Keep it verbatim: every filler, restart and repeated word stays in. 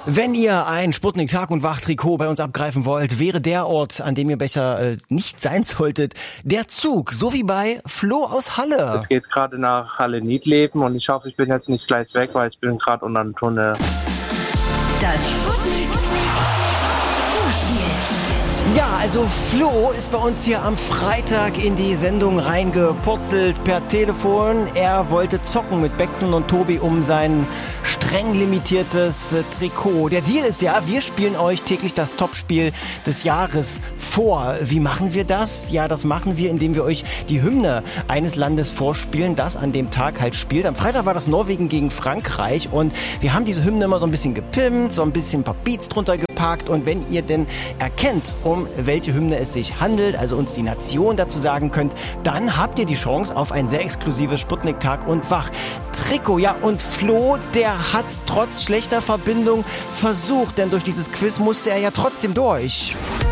Wenn ihr ein Sputnik Tag und Wach Trikot bei uns abgreifen wollt, wäre der Ort, an dem ihr besser äh, nicht sein solltet, der Zug, so wie bei Flo aus Halle. Es geht gerade nach Halle-Niedleben und ich hoffe, ich bin jetzt nicht gleich weg, weil ich bin gerade unter einem Tunnel. Das Sputnik Vorspiel. Ja, also Flo ist bei uns hier am Freitag in die Sendung reingepurzelt per Telefon. Er wollte zocken mit Bexen und Tobi um sein streng limitiertes äh, Trikot. Der Deal ist ja, wir spielen euch täglich das Topspiel des Jahres vor. Wie machen wir das? Ja, das machen wir, indem wir euch die Hymne eines Landes vorspielen, das an dem Tag halt spielt. Am Freitag war das Norwegen gegen Frankreich und wir haben diese Hymne immer so ein bisschen gepimpt, so ein bisschen ein paar Beats drunter gepackt und wenn ihr denn erkennt, um welche Hymne es sich handelt, also uns die Nation dazu sagen könnt, dann habt ihr die Chance auf ein sehr exklusives Sputnik Tag und Wach Trikot. Ja, und Flo, der hat trotz schlechter Verbindung versucht, denn durch dieses Quiz musste er ja trotzdem durch.